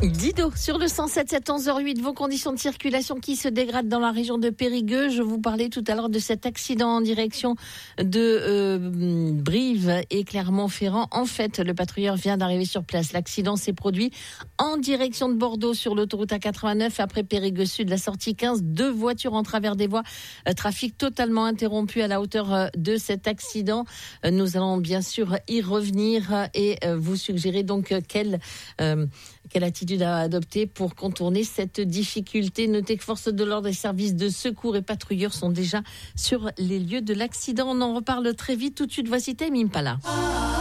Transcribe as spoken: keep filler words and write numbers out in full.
Dido, sur le cent sept sept onze heures huit, vos conditions de circulation qui se dégradent dans la région de Périgueux. Je vous parlais tout à l'heure de cet accident en direction de euh, Brive et Clermont-Ferrand. En fait, le patrouilleur vient d'arriver sur place. L'accident s'est produit en direction de Bordeaux sur l'autoroute A quatre-vingt-neuf. Après Périgueux Sud, la sortie quinze, deux voitures en travers des voies. Euh, trafic totalement interrompu à la hauteur euh, de cet accident. Euh, nous allons bien sûr y revenir et euh, vous suggérer donc euh, quelle, euh, quelle attitude à adopter pour contourner cette difficulté. Notez que forces de l'ordre et services de secours et patrouilleurs sont déjà sur les lieux de l'accident. On en reparle très vite. Tout de suite, voici Tame Impala.